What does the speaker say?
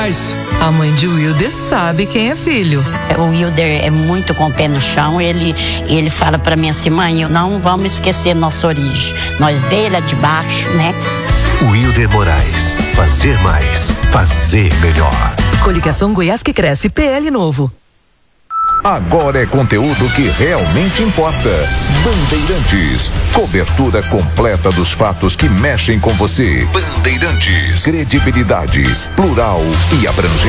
A mãe de Wilder sabe quem é filho. O Wilder é muito com o pé no chão. Ele fala pra mim assim: mãe, não vamos esquecer nossa origem. Nós veio lá de baixo, né? Wilder Moraes. Fazer mais. Fazer melhor. Coligação Goiás que cresce. PL novo. Agora é conteúdo que realmente importa. Bandeirantes. Cobertura completa dos fatos que mexem com você. Bandeirantes. Credibilidade, plural e abrangente.